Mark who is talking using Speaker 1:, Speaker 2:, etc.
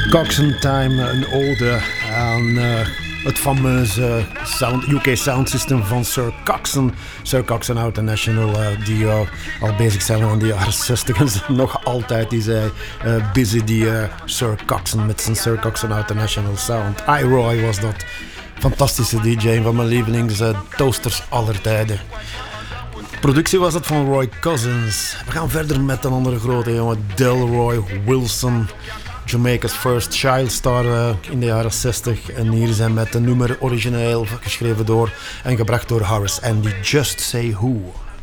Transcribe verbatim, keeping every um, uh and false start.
Speaker 1: Coxsone Time, een ode aan uh, het fameuze sound, U K Sound System van Sir Coxsone. Sir Coxsone International, uh, die uh, al bezig zijn aan de jaren zestig en nog altijd is hij uh, busy, die uh, Sir Coxsone met zijn Sir Coxsone International Sound. iRoy was dat. Fantastische D J, een van mijn lievelings uh, toasters aller tijden. Productie was dat van Roy Cousins. We gaan verder met een andere grote jongen, Delroy Wilson. Jamaica's First Child Star uh, in de jaren zestig. En hier zijn met een nummer origineel geschreven door en gebracht door Horace Andy, Just Say Who.